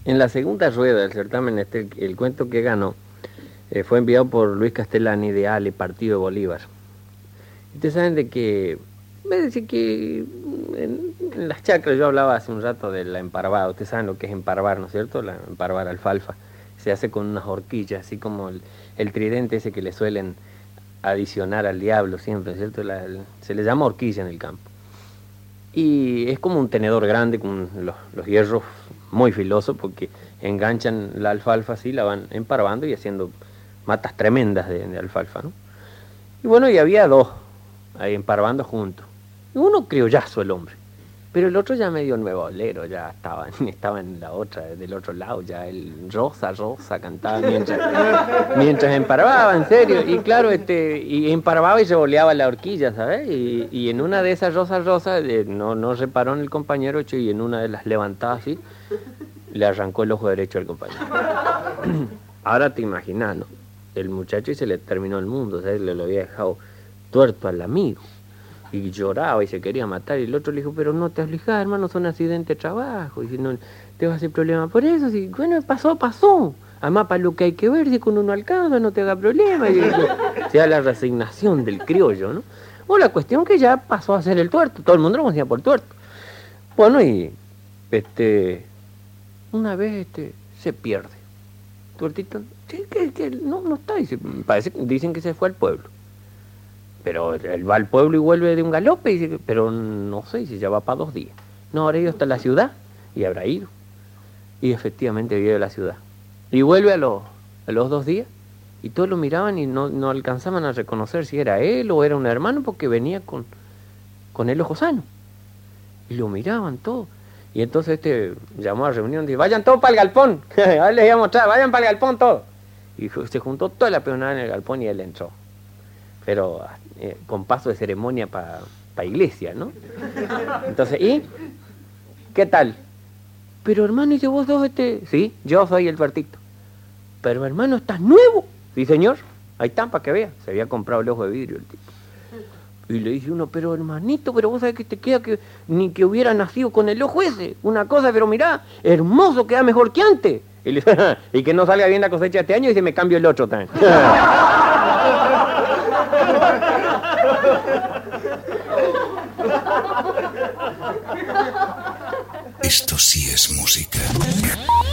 En la segunda rueda del certamen, el cuento que ganó fue enviado por Luis Castellani de Ale, Partido de Bolívar. Ustedes saben de que, me decir que en las chacras, yo hablaba hace un rato de la emparvada. Ustedes saben lo que es emparvar, ¿no es cierto? La emparvar alfalfa. Se hace con unas horquillas, así como el tridente ese que le suelen adicionar al diablo siempre, ¿no es cierto? Se le llama horquilla en el campo. Y es como un tenedor grande con los hierros muy filosos, porque enganchan la alfalfa así, la van emparvando y haciendo matas tremendas de alfalfa, ¿no? Y bueno, y había dos ahí emparvando juntos. Y uno criollazo el hombre, pero el otro ya medio nuevolero, ya estaba en la otra, del otro lado, ya el rosa cantaba mientras emparvaba, en serio. Y claro, y emparvaba y revoleaba la horquilla, ¿sabes? Y en una de esas rosas, no reparó en el compañero, y en una de las levantadas así, le arrancó el ojo derecho al compañero. Ahora te imaginas, ¿no? El muchacho y se le terminó el mundo, ¿sabes? Le lo había dejado tuerto al amigo. Y lloraba y se quería matar. Y el otro le dijo, pero no te aflijas, hermano, son accidentes de trabajo. Y si no te va a hacer problema por eso. Si, bueno, pasó. Además, para lo que hay que ver, si con uno alcanza, no te haga problema. Y o sea, la resignación del criollo, ¿no? O la cuestión que ya pasó a ser el tuerto. Todo el mundo lo conocía por tuerto. Bueno, y una vez se pierde. Tuertito, que no está. Dicen que se fue al pueblo. Pero él va al pueblo y vuelve de un galope, y dice, pero no sé si ya va para 2 días. No, habrá ido hasta la ciudad, y habrá ido. Y efectivamente había ido a la ciudad. Y vuelve a los 2 días, y todos lo miraban y no alcanzaban a reconocer si era él o era un hermano, porque venía con el ojo sano. Y lo miraban todos. Y entonces llamó a la reunión y dijo, vayan todos para el galpón. Ahora les voy a mostrar, vayan para el galpón todos. Y se juntó toda la peonada en el galpón y él entró. Pero con paso de ceremonia para iglesia, ¿no? Entonces, ¿y qué tal? Pero hermano, dice, vos sos Sí, yo soy el tuertito. Pero hermano, ¿estás nuevo? Sí, señor. Ahí está, para que vea. Se había comprado el ojo de vidrio el tipo. Y le dice uno, pero hermanito, pero vos sabés que te queda que ni que hubiera nacido con el ojo ese. Una cosa, pero mirá, hermoso, queda mejor que antes. Y, le dice, y que no salga bien la cosecha este año, y se me cambio el otro también. Esto sí es música.